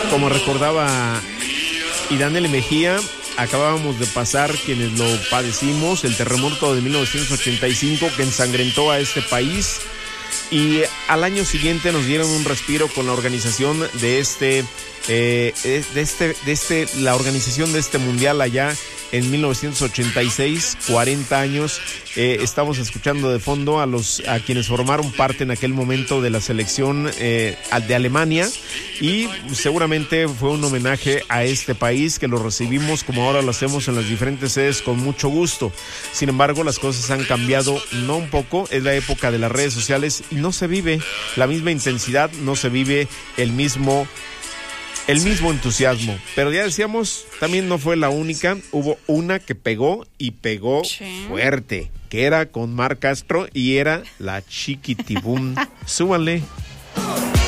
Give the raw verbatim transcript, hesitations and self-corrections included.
Como recordaba Idaneli Mejía, acabábamos de pasar, quienes lo padecimos, el terremoto de mil novecientos ochenta y cinco que ensangrentó a este país, y al año siguiente nos dieron un respiro con la organización de este, eh, de este, de este, la organización de este mundial allá en mil novecientos ochenta y seis, cuarenta años. Eh, estamos escuchando de fondo a los a quienes formaron parte en aquel momento de la selección eh, de Alemania, y seguramente fue un homenaje a este país que lo recibimos como ahora lo hacemos en las diferentes sedes con mucho gusto. Sin embargo, las cosas han cambiado, no un poco, es la época de las redes sociales y no se vive la misma intensidad, no se vive el mismo El mismo entusiasmo, pero ya decíamos, también no fue la única, hubo una que pegó y pegó sí. fuerte, que era con Mar Castro y era la Chiquitibum. Súbanle.